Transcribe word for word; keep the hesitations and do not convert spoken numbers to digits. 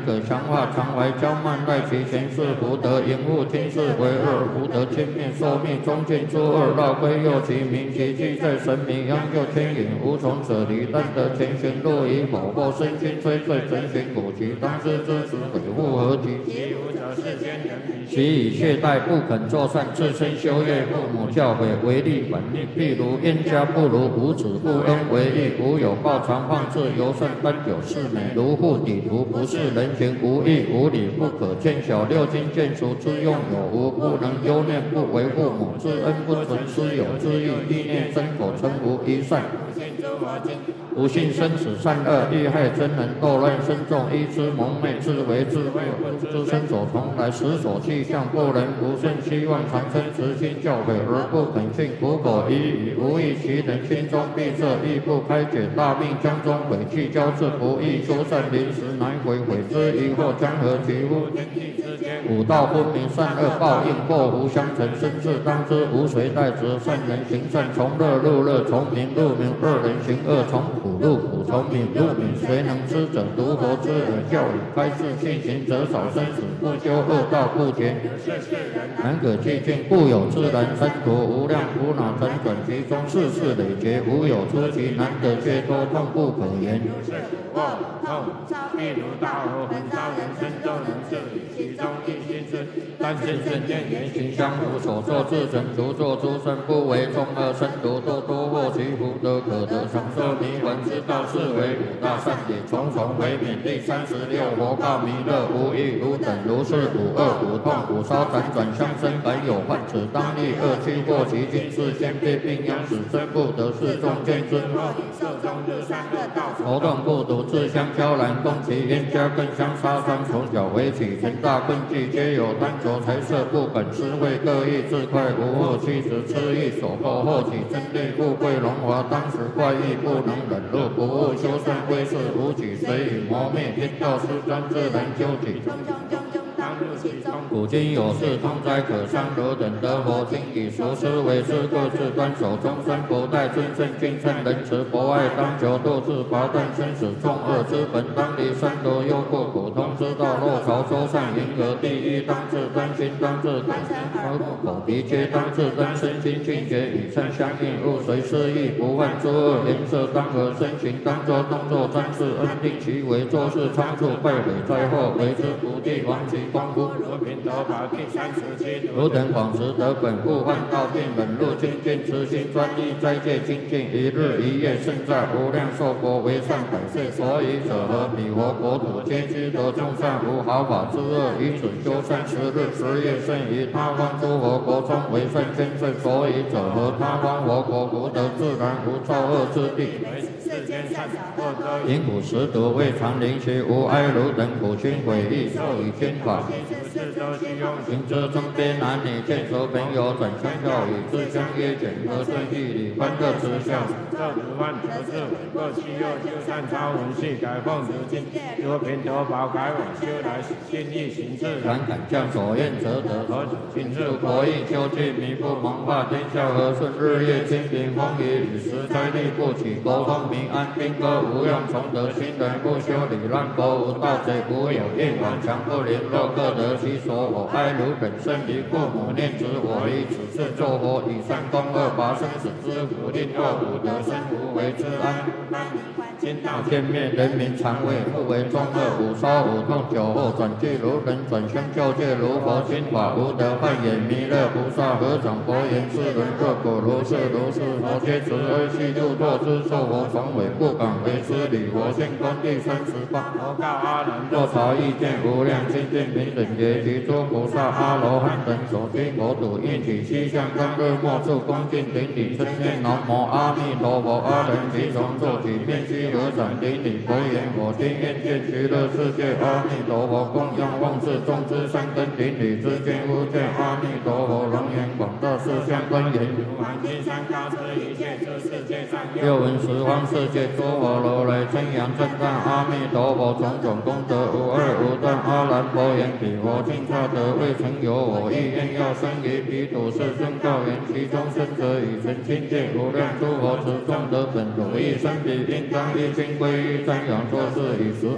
可强化常怀交慢赖其前世福德引护听世为二福德千面寿命中见诸二绕归右其名其迹在神明央就天引无从舍离但得前旋若以某或身心摧罪神玄古其当知之子鬼护合体其无者世间人民其以懈怠不肯作善自身修业父母教诲为利反逆譬如冤家不如无子不恩为义无有报常放置尤甚般有事美如护底图不是人情无义无理不可见小六经见熟之用有无不能忧念不为父母之恩不存师友之意意念身口称无一善不信生死善恶欲害真人斗乱身众依之蒙昧自为智慧之身所从来时所气象不能不顺希望长生慈心教诲而不肯信苦口一语无益其人心中闭塞亦不开解大病江中诡计交织不易修善临时乃悔悔之疑惑江河其乎五道分明善恶报应或无相成生至当知无谁代之善人行善从乐入乐从明入明恶人行恶从苦入苦从明入明谁能知者独佛之耳教语开示信行者少生死不修恶道不绝难可寂静故有自然生途无量苦恼辗转其中世事累劫无有出其难得却多痛不可言譬如大火焚烧人身就能治理其中一心是但心圣见言行相互所作自成独作诸生不为众恶生独多多获其福德可得长寿弥闻之道是为五大善也重重为免第三十六佛告弥勒无欲无等如是五恶五痛五烧辗转相生本有患此当立恶趣或其今世先必并殃使生不得是众见之色中日善恶道头动不独自相交然共其冤家更相杀伤从小为起成大困计皆有贪求财色不肯施惠各异自快无惑妻子痴意所迫后起真力富贵荣华当时怪异不能忍辱不悟修善归世无己随以磨灭天道失专自然究己古今有事通哉可伤汝等得佛经以熟思为师各自端守终身不待尊圣敬称仁慈博爱当求度自拔断生死众恶之本当离三毒忧过苦通之道若朝周善银河第一当自真心当自口口鼻皆当自真身心境界与身相应入随失意不犯诸恶颜色当和身形当作动作专事恩定其为做事仓促败毁灾祸为之不地亡其功夫如平得法第三十七汝等广识得本故万道并忍辱精进慈心专一斋戒精进一日一夜胜在无量寿国为善百岁所以者何彼佛国土皆知得众善无好法之恶以此修善十日十夜胜于他方诸佛国中为善千岁所以者何他方佛国福德自然无造恶之地因苦实毒未尝临其无哀汝等苦心悔意受以天法行者中边男女见所朋友转相教与自相约简和顺义理欢乐之笑这如万得智慧各其右修善超文系改奉如今若平得法改往修来心意行自然感降所愿则得何今日国义修尽弥不蒙化天下和顺日夜清平风雨与时灾力不起国风民安兵歌无用从得心人不修理让国无盗贼无有应往强不联络各得其所我哀如本身离父母念之我以此事作佛以善功恶拔生死之福令恶苦得生无为之安天道见灭人民常为不为众恶五烧五痛酒后转俱如人转相教戒如佛心法无得幻眼弥勒菩萨合掌佛言世人各果如是如是佛皆慈悲悉度堕之受佛从委不敢为师礼佛现观第三十八佛告阿难若朝意见无量清净平等劫及诸菩萨阿罗汉等所居国土应起西向当日末处恭敬顶礼称念南无阿弥陀佛阿人其从作起遍悉合掌顶礼佛言我今愿见极乐世界阿弥陀佛供养望世众之三根顶礼之间无见阿弥陀佛龙颜广大世相观言如满金山高之一切之世界上又闻十方世界诸佛如来称扬称赞阿弥陀佛种种功德无二无断阿难佛言彼佛尽差得未曾有我意愿要生于彼土世尊告言其中生者以成清净无量诸佛持众得本如意生彼应当一心归依瞻仰作是以时